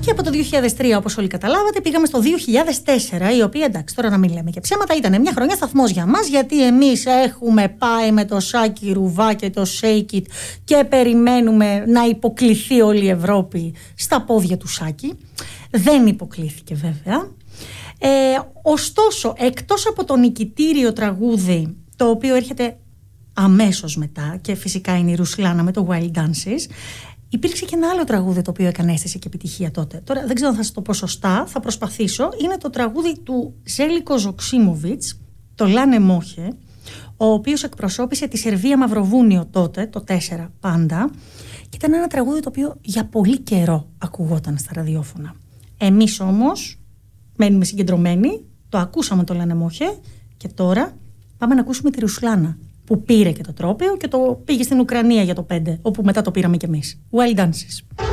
Και από το 2003, όπως όλοι καταλάβατε, πήγαμε στο 2004, η οποία, εντάξει, τώρα να μην λέμε και ψέματα, ήταν μια χρονιά σταθμός για μας, γιατί εμείς έχουμε πάει με το Σάκη Ρουβά και το Shake It και περιμένουμε να υποκληθεί όλη η Ευρώπη στα πόδια του Σάκη. Δεν υποκλήθηκε βέβαια. Ωστόσο, εκτός από το νικητήριο τραγούδι, το οποίο έρχεται αμέσως μετά, και φυσικά είναι η Ρουσλάνα με το Wild Dances, υπήρξε και ένα άλλο τραγούδι το οποίο έκανε αίσθηση και επιτυχία τότε. Τώρα δεν ξέρω αν θα σας το πω σωστά, θα προσπαθήσω. Είναι το τραγούδι του Ζέλικο Ζοξίμοβιτς, το Λάνε Μόχε, ο οποίος εκπροσώπησε τη Σερβία Μαυροβούνιο τότε, το 4 πάντα, και ήταν ένα τραγούδι το οποίο για πολύ καιρό ακουγόταν στα ραδιόφωνα. Εμείς όμως μένουμε συγκεντρωμένοι, το ακούσαμε το Λάνε Μόχε και τώρα πάμε να ακούσουμε τη Ρουσλάνα, που πήρε και το τρόπαιο και το πήγε στην Ουκρανία για το 5, όπου μετά το πήραμε κι εμείς. Wild Dances.